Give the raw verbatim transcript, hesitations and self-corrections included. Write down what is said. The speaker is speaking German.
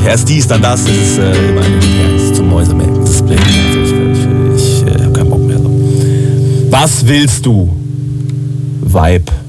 Erst dies, dann das, das ist äh, immer hin und her. Das ist zum Mäusemelken, das ist blöd. Also ich ich, ich äh, habe keinen Bock mehr. So. Was willst du, Vibe?